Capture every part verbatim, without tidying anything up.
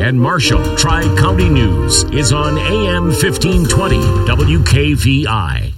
and Marshall Tri-County News is on A M fifteen twenty W K V I.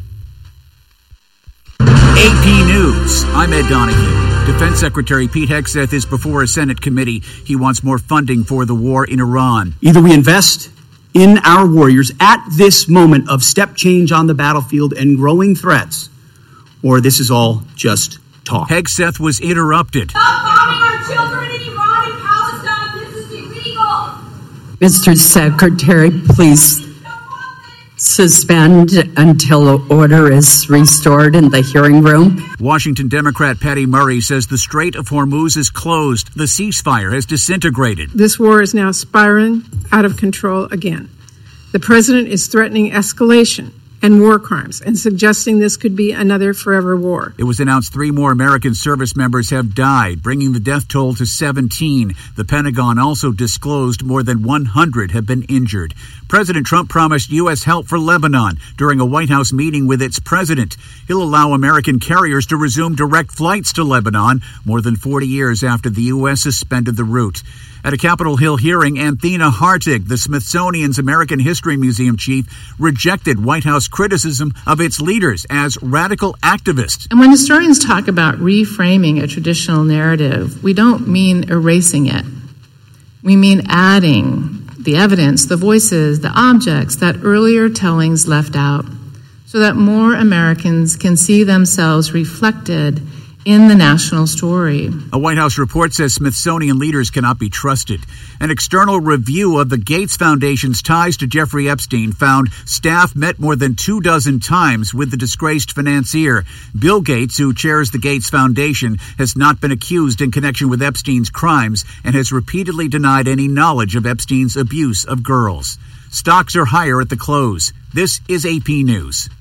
A P News, I'm Ed Donahue. Defense Secretary Pete Hegseth is before a Senate committee. He wants more funding for the war in Iran. Either we invest in our warriors at this moment of step change on the battlefield and growing threats, or this is all just talk. Hegseth was interrupted. Stop bombing our children in Iran and Palestine. This is illegal. Mister Secretary, please suspend until order is restored in the hearing room. Washington Democrat Patty Murray says the Strait of Hormuz is closed. The ceasefire has disintegrated. This war is now spiraling out of control again. The president is threatening escalation and war crimes and suggesting this could be another forever war. It was announced three more American service members have died, bringing the death toll to seventeen. The Pentagon also disclosed more than one hundred have been injured. President Trump promised U S help for Lebanon during a White House meeting with its president. He'll allow American carriers to resume direct flights to Lebanon more than forty years after the U S suspended the route. At a Capitol Hill hearing, Anthena Hartig, the Smithsonian's American History Museum chief, rejected White House criticism of its leaders as radical activists. And when historians talk about reframing a traditional narrative, we don't mean erasing it. We mean adding the evidence, the voices, the objects that earlier tellings left out, so that more Americans can see themselves reflected in the national story. A White House report says Smithsonian leaders cannot be trusted. An external review of the Gates Foundation's ties to Jeffrey Epstein found staff met more than two dozen times with the disgraced financier. Bill Gates, who chairs the Gates Foundation, has not been accused in connection with Epstein's crimes and has repeatedly denied any knowledge of Epstein's abuse of girls. Stocks are higher at the close. This is A P News.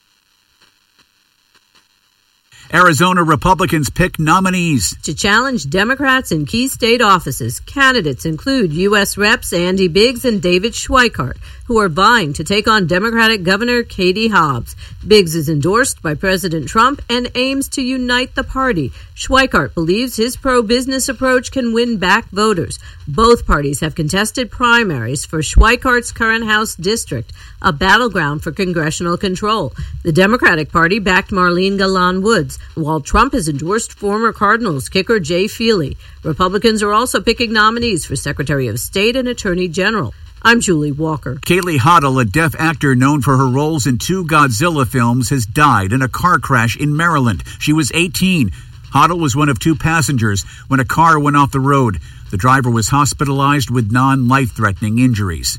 Arizona Republicans pick nominees to challenge Democrats in key state offices. Candidates include U S Reps Andy Biggs and David Schweikart, who are vying to take on Democratic Governor Katie Hobbs. Biggs is endorsed by President Trump and aims to unite the party. Schweikart believes his pro-business approach can win back voters. Both parties have contested primaries for Schweikart's current House district, a battleground for congressional control. The Democratic Party backed Marlene Galan Woods, while Trump has endorsed former Cardinals kicker Jay Feely. Republicans are also picking nominees for Secretary of State and Attorney General. I'm Julie Walker. Kaylee Hoddle, a deaf actor known for her roles in two Godzilla films, has died in a car crash in Maryland. She was eighteen. Hoddle was one of two passengers when a car went off the road. The driver was hospitalized with non-life-threatening injuries.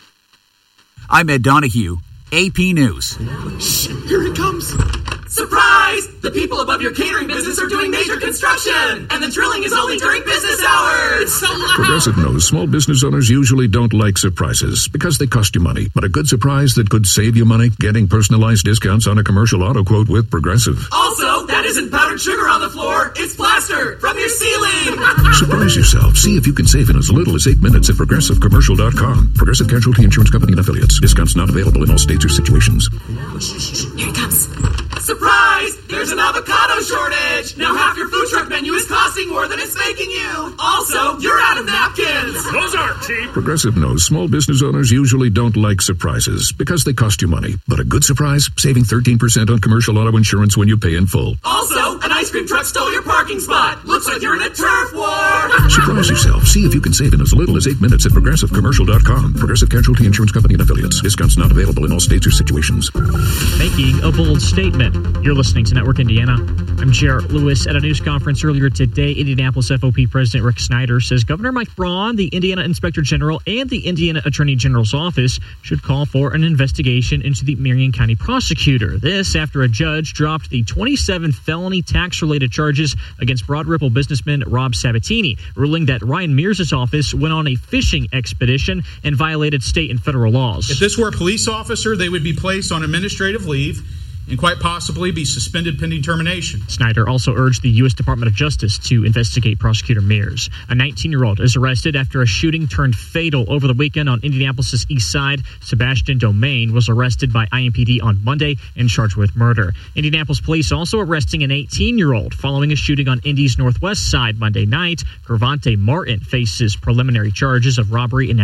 I'm Ed Donahue, A P News. Shh, here it comes. Surprise! The people above your catering business are doing major construction, and the drilling is only during business hours. It's so loud. Progressive knows small business owners usually don't like surprises because they cost you money. But a good surprise that could save you money, getting personalized discounts on a commercial auto quote with Progressive. Also, that isn't powdered sugar on the floor. It's plaster from your ceiling. Surprise yourself. See if you can save in as little as eight minutes at progressive commercial dot com. Progressive Casualty Insurance Company and Affiliates. Discounts not available in all states or situations. Here it comes. Surprise! There's an avocado shortage! Now half your food truck menu is costing more than it's making you! Also, you're out of napkins! Those aren't cheap! Progressive knows small business owners usually don't like surprises because they cost you money. But a good surprise, saving thirteen percent on commercial auto insurance when you pay in full. Also, an ice cream truck stole your parking spot! Looks like you're in a turf war! Surprise yourself. See if you can save in as little as eight minutes at progressive commercial dot com. Progressive Casualty Insurance Company and Affiliates. Discounts not available in all states or situations. Making a bold statement. You're listening to Network Indiana. I'm Jarrett Lewis. At a news conference earlier today, Indianapolis F O P President Rick Snyder says Governor Mike Braun, the Indiana Inspector General, and the Indiana Attorney General's office should call for an investigation into the Marion County prosecutor. This after a judge dropped the twenty-seven felony tax-related charges against Broad Ripple businessman Rob Sabatini, ruling that Ryan Mears' office went on a fishing expedition and violated state and federal laws. If this were a police officer, they would be placed on administrative leave and quite possibly be suspended pending termination. Snyder also urged the U S Department of Justice to investigate Prosecutor Mears. A nineteen-year-old is arrested after a shooting turned fatal over the weekend on Indianapolis' east side. Sebastian Domain was arrested by I M P D on Monday and charged with murder. Indianapolis police also arresting an eighteen-year-old following a shooting on Indy's northwest side Monday night. Gervonta Martin faces preliminary charges of robbery and